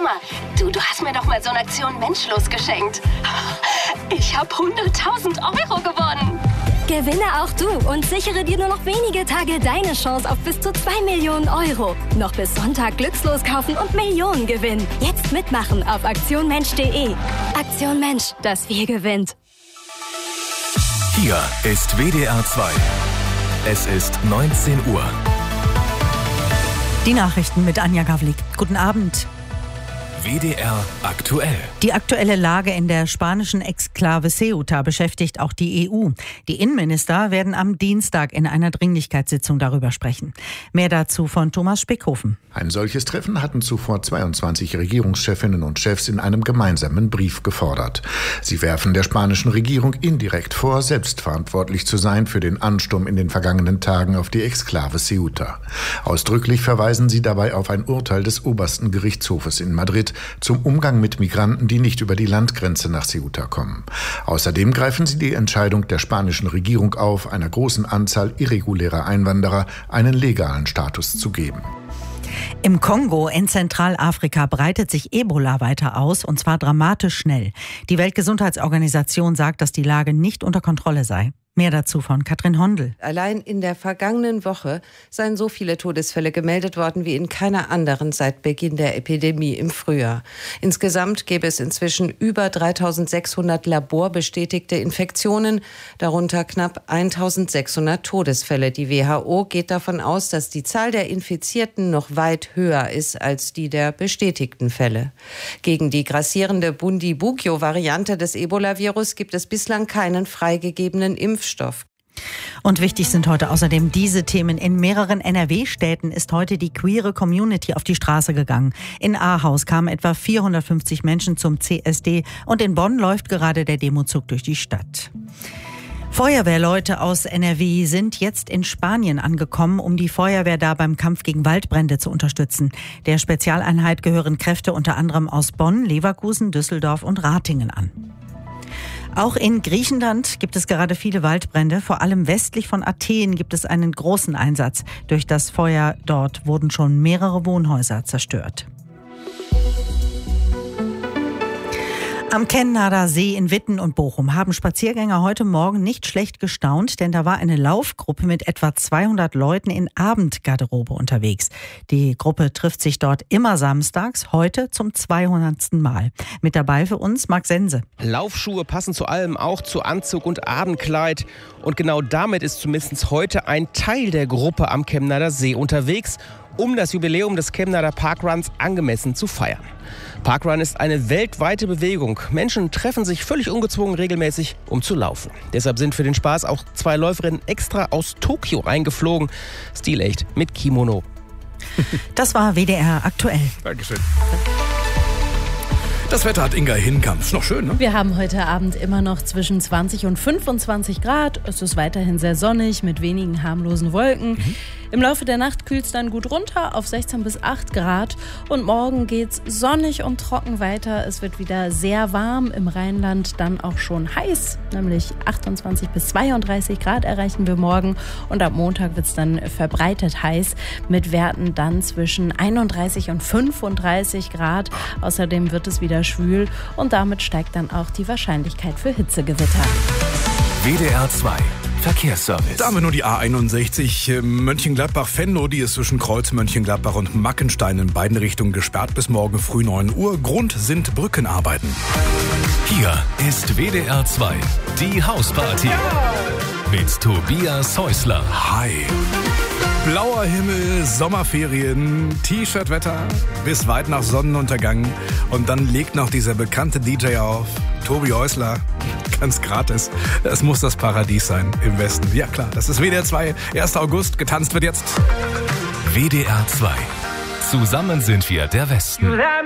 Mama, du hast mir doch mal so eine Aktion Menschlos geschenkt. Ich habe 100.000 Euro gewonnen. Gewinne auch du und sichere dir nur noch wenige Tage deine Chance auf bis zu 2 Millionen Euro. Noch bis Sonntag glückslos kaufen und Millionen gewinnen. Jetzt mitmachen auf aktionmensch.de. Aktion Mensch, das Wir gewinnt. Hier ist WDR 2. Es ist 19 Uhr. Die Nachrichten mit Anja Gavlik. Guten Abend. WDR aktuell. Die aktuelle Lage in der spanischen Exklave Ceuta beschäftigt auch die EU. Die Innenminister werden am Dienstag in einer Dringlichkeitssitzung darüber sprechen. Mehr dazu von Thomas Spickhofen. Ein solches Treffen hatten zuvor 22 Regierungschefinnen und Chefs in einem gemeinsamen Brief gefordert. Sie werfen der spanischen Regierung indirekt vor, selbstverantwortlich zu sein für den Ansturm in den vergangenen Tagen auf die Exklave Ceuta. Ausdrücklich verweisen sie dabei auf ein Urteil des obersten Gerichtshofes in Madrid zum Umgang mit Migranten, die nicht über die Landgrenze nach Ceuta kommen. Außerdem greifen sie die Entscheidung der spanischen Regierung auf, einer großen Anzahl irregulärer Einwanderer einen legalen Status zu geben. Im Kongo in Zentralafrika breitet sich Ebola weiter aus, und zwar dramatisch schnell. Die Weltgesundheitsorganisation sagt, dass die Lage nicht unter Kontrolle sei. Mehr dazu von Katrin Hondel. Allein in der vergangenen Woche seien so viele Todesfälle gemeldet worden wie in keiner anderen seit Beginn der Epidemie im Frühjahr. Insgesamt gäbe es inzwischen über 3.600 laborbestätigte Infektionen, darunter knapp 1.600 Todesfälle. Die WHO geht davon aus, dass die Zahl der Infizierten noch weit höher ist als die der bestätigten Fälle. Gegen die grassierende Bundibugyo-Variante des Ebola-Virus gibt es bislang keinen freigegebenen Impfstoff. Und wichtig sind heute außerdem diese Themen. In mehreren NRW-Städten ist heute die queere Community auf die Straße gegangen. In Ahaus kamen etwa 450 Menschen zum CSD und in Bonn läuft gerade der Demozug durch die Stadt. Feuerwehrleute aus NRW sind jetzt in Spanien angekommen, um die Feuerwehr da beim Kampf gegen Waldbrände zu unterstützen. Der Spezialeinheit gehören Kräfte unter anderem aus Bonn, Leverkusen, Düsseldorf und Ratingen an. Auch in Griechenland gibt es gerade viele Waldbrände. Vor allem westlich von Athen gibt es einen großen Einsatz. Durch das Feuer dort wurden schon mehrere Wohnhäuser zerstört. Am Kennader See in Witten und Bochum haben Spaziergänger heute Morgen nicht schlecht gestaunt, denn da war eine Laufgruppe mit etwa 200 Leuten in Abendgarderobe unterwegs. Die Gruppe trifft sich dort immer samstags, heute zum 200. Mal. Mit dabei für uns Marc Sense. Laufschuhe passen zu allem, auch zu Anzug und Abendkleid. Und genau damit ist zumindest heute ein Teil der Gruppe am Kennader See unterwegs, um das Jubiläum des Kennader Parkruns angemessen zu feiern. Parkrun ist eine weltweite Bewegung. Menschen treffen sich völlig ungezwungen regelmäßig, um zu laufen. Deshalb sind für den Spaß auch 2 Läuferinnen extra aus Tokio eingeflogen. Stilecht mit Kimono. Das war WDR aktuell. Dankeschön. Das Wetter hat Inga Hinkamp. Ist noch schön, ne? Wir haben heute Abend immer noch zwischen 20 und 25 Grad. Es ist weiterhin sehr sonnig mit wenigen harmlosen Wolken. Im Laufe der Nacht kühlt es dann gut runter auf 16 bis 8 Grad. Und morgen geht's sonnig und trocken weiter. Es wird wieder sehr warm. Im Rheinland dann auch schon heiß. Nämlich 28 bis 32 Grad erreichen wir morgen. Und ab Montag wird es dann verbreitet heiß. Mit Werten dann zwischen 31 und 35 Grad. Außerdem wird es wieder schwül. Und damit steigt dann auch die Wahrscheinlichkeit für Hitzegewitter. WDR 2 Verkehrsservice. Da haben wir nur die A61 Mönchengladbach-Venlo, die ist zwischen Kreuz Mönchengladbach und Mackenstein in beiden Richtungen gesperrt bis morgen früh 9 Uhr. Grund sind Brückenarbeiten. Hier ist WDR 2 die Hausparty. Mit Tobias Häusler. Hi. Blauer Himmel, Sommerferien, T-Shirt-Wetter bis weit nach Sonnenuntergang. Und dann legt noch dieser bekannte DJ auf, Tobi Häusler, ganz gratis. Es muss das Paradies sein im Westen. Ja klar, das ist WDR 2, 1. August, getanzt wird jetzt. WDR 2. Zusammen sind wir der Westen.